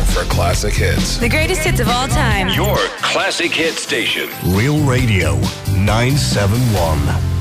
for classic hits. The greatest hits of all time. Your classic hit station. Real Radio 971.